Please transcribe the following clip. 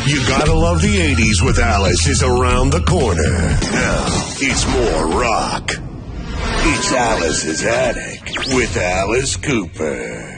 You gotta love the 80s with Alice is around the corner. Now, it's more rock. It's Alice's Attic with Alice Cooper.